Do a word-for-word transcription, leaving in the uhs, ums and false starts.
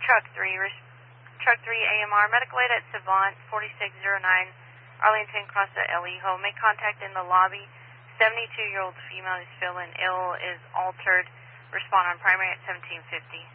Truck three, res- Truck three A M R, medical aid at Savant, forty-six oh nine, Arlington, cross the El Hijo. Make contact in the lobby. seventy-two-year-old female is feeling ill, is altered. Respond on primary at seventeen fifty.